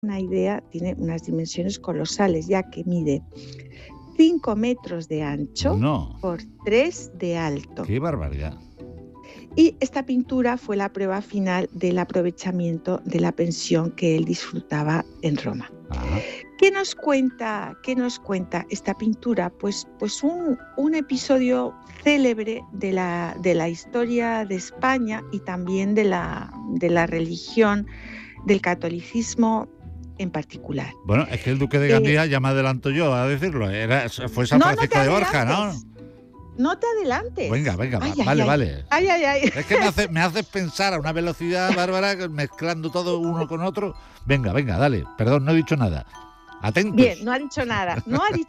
una idea, tiene unas dimensiones colosales, ya que mide 5 metros de ancho por 3 de alto. ¡Qué barbaridad! Y esta pintura fue la prueba final del aprovechamiento de la pensión que él disfrutaba en Roma. Ajá. ¿Qué nos cuenta esta pintura? Pues un episodio célebre de la historia de España y también de la religión, del catolicismo en particular. Bueno, es que el duque de Gandía, ya me adelanto yo a decirlo, fue San Francisco de Borja, ¿no? No te adelantes. Venga, vale. Ay. Es que me haces pensar a una velocidad bárbara, mezclando todo uno con otro. Venga, dale. Perdón, no he dicho nada. Atentos. Bien, no ha dicho nada.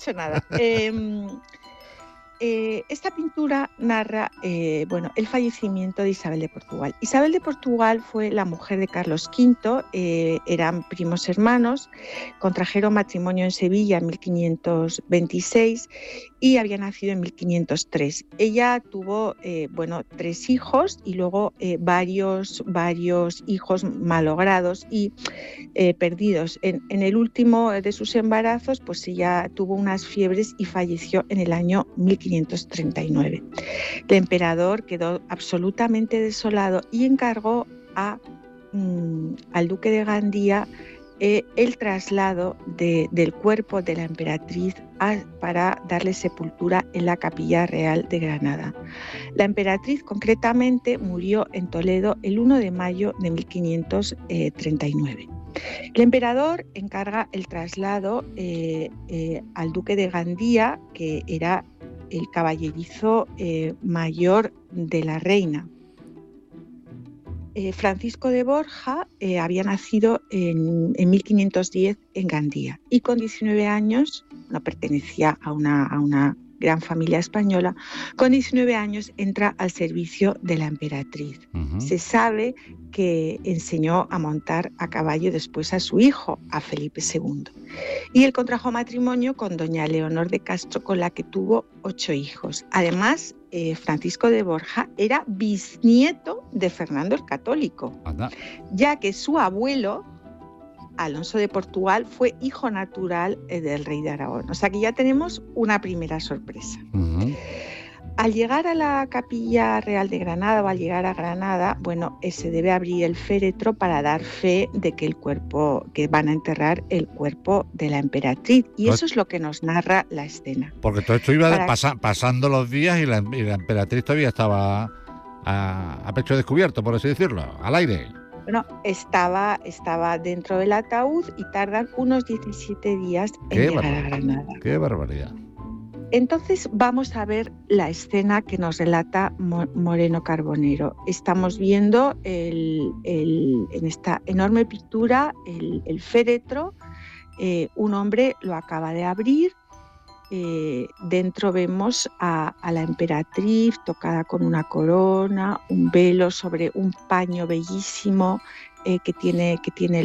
Esta pintura narra el fallecimiento de Isabel de Portugal. Isabel de Portugal fue la mujer de Carlos V, eran primos hermanos, contrajeron matrimonio en Sevilla en 1526 y había nacido en 1503. Ella tuvo 3 hijos y luego varios hijos malogrados y perdidos. En el último de sus embarazos, pues ella tuvo unas fiebres y falleció en el año 1539. El emperador quedó absolutamente desolado y encargó al duque de Gandía el traslado del cuerpo de la emperatriz para darle sepultura en la Capilla Real de Granada. La emperatriz concretamente murió en Toledo el 1 de mayo de 1539. El emperador encarga el traslado al duque de Gandía, que era el caballerizo mayor de la reina. Francisco de Borja había nacido en 1510 en Gandía y con 19 años, no pertenecía a una gran familia española, con 19 años entra al servicio de la emperatriz. Uh-huh. Se sabe que enseñó a montar a caballo después a su hijo, a Felipe II. Y él contrajo matrimonio con doña Leonor de Castro, con la que tuvo 8 hijos. Además, Francisco de Borja era bisnieto de Fernando el Católico, ya que su abuelo, Alonso de Portugal, fue hijo natural del rey de Aragón. O sea que ya tenemos una primera sorpresa. Uh-huh. Al llegar a la Capilla Real de Granada o al llegar a Granada, se debe abrir el féretro para dar fe de que que van a enterrar el cuerpo de la emperatriz. Y eso es lo que nos narra la escena. Porque todo esto iba pasando los días y la emperatriz todavía estaba a pecho descubierto, por así decirlo, al aire. Bueno, estaba dentro del ataúd y tardan unos 17 días en llegar a Granada. ¡Qué barbaridad! Entonces vamos a ver la escena que nos relata Moreno Carbonero. Estamos viendo en esta enorme pintura el féretro. Un hombre lo acaba de abrir. Dentro vemos a la emperatriz tocada con una corona, un velo sobre un paño bellísimo que tiene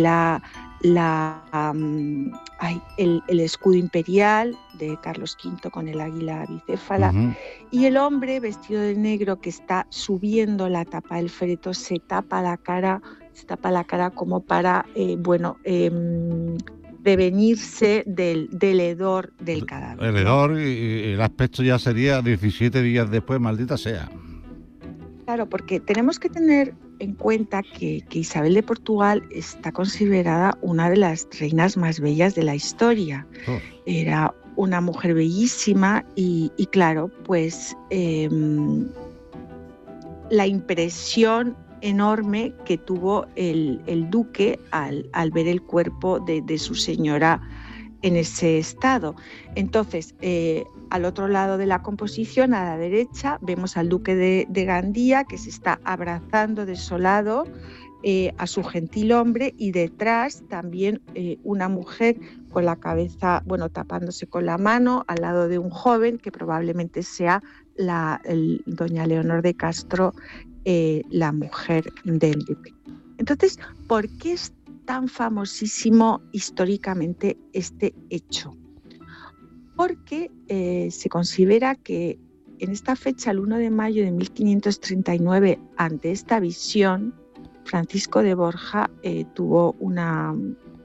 el escudo imperial de Carlos V con el águila bicéfala. Uh-huh. Y el hombre vestido de negro que está subiendo la tapa del féretro se tapa la cara como para prevenirse del hedor del cadáver. El hedor y el aspecto ya sería 17 días después, maldita sea. Claro, porque tenemos que tener en cuenta que Isabel de Portugal está considerada una de las reinas más bellas de la historia. Oh. Era una mujer bellísima y claro, pues la impresión enorme que tuvo el duque al ver el cuerpo de su señora en ese estado. Entonces, al otro lado de la composición, a la derecha, vemos al duque de Gandía que se está abrazando desolado a su gentilhombre y detrás también una mujer con la cabeza, tapándose con la mano al lado de un joven que probablemente sea doña Leonor de Castro, la mujer del duque. Entonces, ¿por qué es tan famosísimo históricamente este hecho? Porque se considera que en esta fecha, el 1 de mayo de 1539, ante esta visión, Francisco de Borja tuvo una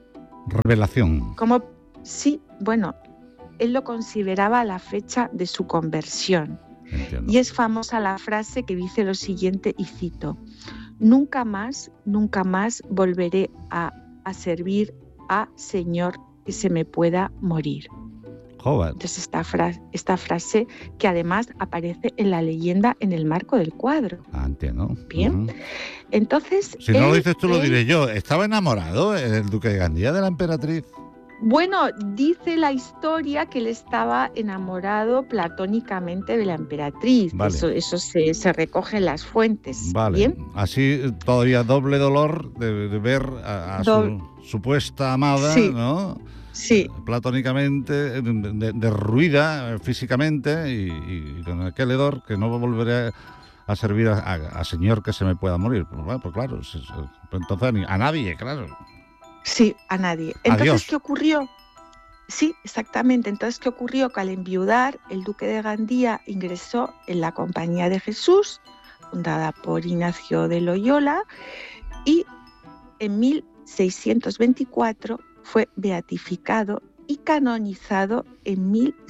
Revelación. Sí, bueno, él lo consideraba la fecha de su conversión. Entiendo. Y es famosa la frase que dice lo siguiente, y cito: nunca más volveré a servir a Señor que se me pueda morir. Joder. Entonces esta frase que además aparece en la leyenda en el marco del cuadro. Entiendo. Bien. Entonces, si no lo dices tú, lo diré yo. ¿Estaba enamorado el duque de Gandía de la emperatriz? Bueno, dice la historia que él estaba enamorado platónicamente de la emperatriz. Vale. Eso se recoge en las fuentes. Vale. ¿Bien? Así todavía doble dolor de ver a su supuesta amada, sí. ¿no? Sí. Platónicamente, derruida físicamente y con aquel hedor que no volveré a servir a señor que se me pueda morir. Pues claro, entonces a nadie, claro. Sí, a nadie. Entonces, Adiós. ¿qué ocurrió? Sí, exactamente. Entonces, ¿qué ocurrió? Que al enviudar, el duque de Gandía ingresó en la Compañía de Jesús, fundada por Ignacio de Loyola, y en 1624 fue beatificado y canonizado en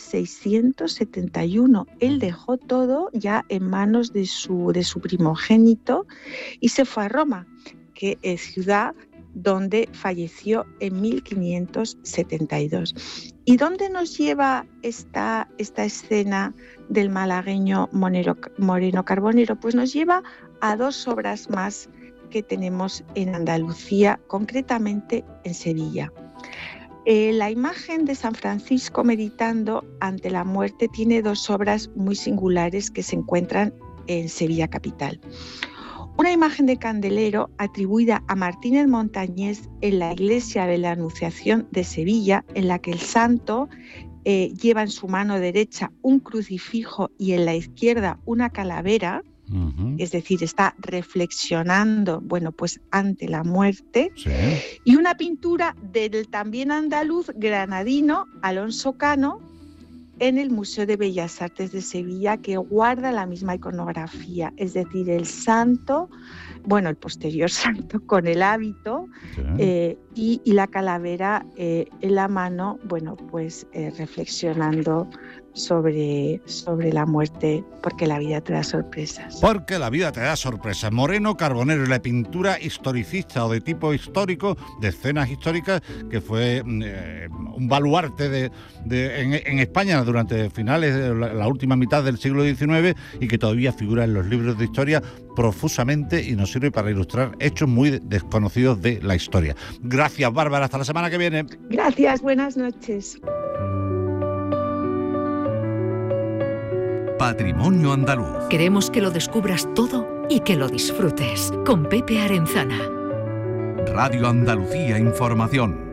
1671. Él dejó todo ya en manos de su primogénito y se fue a Roma, que es ciudad donde falleció en 1572. ¿Y dónde nos lleva esta escena del malagueño Moreno Carbonero? Pues nos lleva a dos obras más que tenemos en Andalucía, concretamente en Sevilla. La imagen de San Francisco meditando ante la muerte tiene dos obras muy singulares que se encuentran en Sevilla capital. Una imagen de candelero atribuida a Martínez Montañés en la iglesia de la Anunciación de Sevilla, en la que el santo lleva en su mano derecha un crucifijo y en la izquierda una calavera. Uh-huh. Es decir, está reflexionando, pues ante la muerte. Sí. Y una pintura del también andaluz granadino Alonso Cano en el Museo de Bellas Artes de Sevilla, que guarda la misma iconografía, es decir, el santo, el posterior santo con el hábito, sí. Y la calavera en la mano, reflexionando sobre la muerte, porque la vida te da sorpresas. Porque la vida te da sorpresas. Moreno Carbonero, la pintura historicista o de tipo histórico, de escenas históricas, que fue un baluarte en España durante finales de la última mitad del siglo XIX y que todavía figura en los libros de historia profusamente y nos sirve para ilustrar hechos muy desconocidos de la historia. Gracias, Bárbara. Hasta la semana que viene. Gracias. Buenas noches. Patrimonio Andaluz. Queremos que lo descubras todo y que lo disfrutes. Con Pepe Arenzana. Radio Andalucía Información.